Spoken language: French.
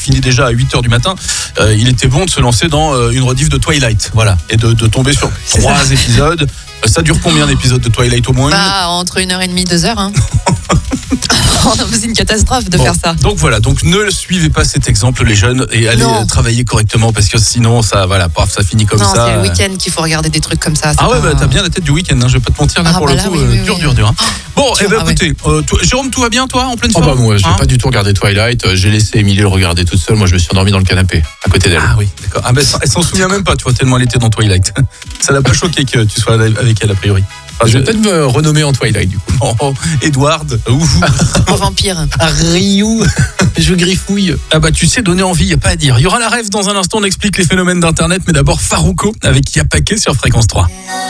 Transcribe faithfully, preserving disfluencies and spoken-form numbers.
finit déjà à huit heures du matin, euh, il était bon de se lancer dans euh, une rediff de Twilight, voilà, et de, de tomber sur trois épisodes. Euh, ça dure combien d'épisodes de Twilight au moins? Bah, entre une heure et demie, deux heures. Hein. C'est une catastrophe de bon, faire ça. Donc voilà, donc ne suivez pas cet exemple les jeunes et allez non. travailler correctement parce que sinon ça, voilà, paf, ça finit comme non, ça. C'est le week-end qu'il faut regarder des trucs comme ça. Ah ouais, pas... bah t'as bien la tête du week-end, hein, je vais pas te mentir là ah, pour bah le là, coup, oui, euh, oui, dur, oui. dur, dur, hein. Bon, dur, eh ben ah écoutez, ouais. euh, toi, Jérôme, tout va bien toi, en pleine oh forme? bah moi, j'ai hein pas du tout regardé Twilight, j'ai laissé Émilie le regarder toute seule, moi je me suis endormi dans le canapé, à côté d'elle. Ah oui, d'accord. Ah ben elle s'en souvient même pas, tu vois, tellement elle était dans Twilight. Ça l'a pas choqué que tu sois avec elle a priori. Enfin, je vais peut-être me renommer en Twilight du coup. Oh, oh, Edward, ou en vampire. Ah, Ryu, je griffouille. Ah bah tu sais donner envie, y a pas à dire. Il y aura la rêve dans un instant, on explique les phénomènes d'internet, mais d'abord Farouko avec Yapake sur Fréquence trois.